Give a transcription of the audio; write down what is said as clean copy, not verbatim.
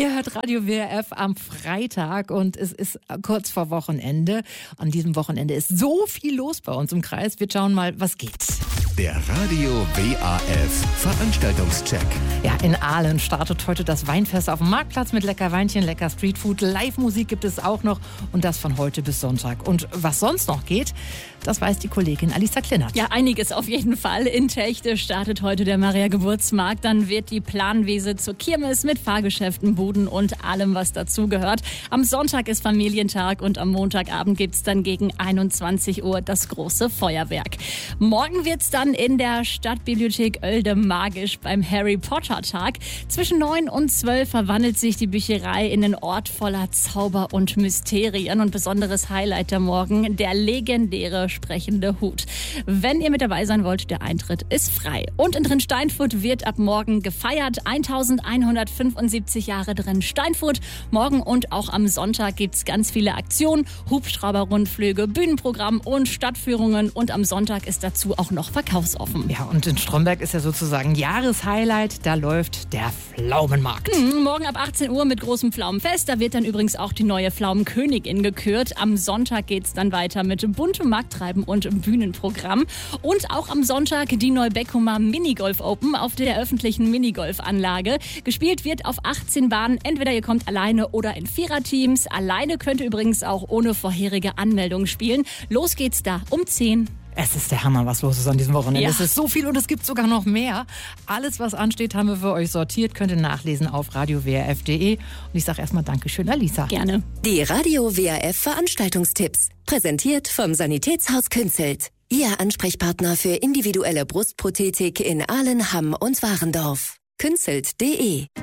Ihr hört Radio WRF am Freitag und es ist kurz vor Wochenende. An diesem Wochenende ist so viel los bei uns im Kreis. Wir schauen mal, was geht. Der Radio WAF Veranstaltungscheck. Ja, in Aalen startet heute das Weinfest auf dem Marktplatz mit lecker Weinchen, lecker Streetfood. Live-Musik gibt es auch noch und das von heute bis Sonntag. Und was sonst noch geht, das weiß die Kollegin Alisa Klinnert. Ja, einiges auf jeden Fall. In Techte startet heute der Maria-Geburtsmarkt. Dann wird die Planwiese zur Kirmes mit Fahrgeschäften, Buden und allem, was dazugehört. Am Sonntag ist Familientag und am Montagabend gibt es dann gegen 21 Uhr das große Feuerwerk. Morgen wird es dann in der Stadtbibliothek Oelde magisch beim Harry Potter Tag. Zwischen 9 und 12 verwandelt sich die Bücherei in einen Ort voller Zauber und Mysterien. Und besonderes Highlight der Morgen, der legendäre sprechende Hut. Wenn ihr mit dabei sein wollt, der Eintritt ist frei. Und in Drin-Steinfurt wird ab morgen gefeiert. 1175 Jahre Drin-Steinfurt. Morgen und auch am Sonntag gibt es ganz viele Aktionen, Hubschrauber-Rundflüge, Bühnenprogramm und Stadtführungen. Und am Sonntag ist dazu auch noch verkaufsoffen. Ja, und in Stromberg ist ja sozusagen Jahreshighlight. Da läuft der Pflaumenmarkt. Morgen ab 18 Uhr mit großem Pflaumenfest. Da wird dann übrigens auch die neue Pflaumenkönigin gekürt. Am Sonntag geht es dann weiter mit buntem Markttreiben und Bühnenprogramm. Und auch am Sonntag die Neubeckumer Minigolf Open auf der öffentlichen Minigolfanlage. Gespielt wird auf 18 Bahnen. Entweder ihr kommt alleine oder in Viererteams. Alleine könnt ihr übrigens auch ohne vorherige Anmeldung spielen. Los geht's da um 10. Es ist der Hammer, was los ist an diesem Wochenende. Ja. Es ist so viel und es gibt sogar noch mehr. Alles, was ansteht, haben wir für euch sortiert. Könnt ihr nachlesen auf radiowrf.de. Und ich sage erstmal Dankeschön, Alisa. Gerne. Die Radio WRF Veranstaltungstipps. Präsentiert vom Sanitätshaus Künzelt. Ihr Ansprechpartner für individuelle Brustprothetik in Aalen, Hamm und Warendorf. Künzelt.de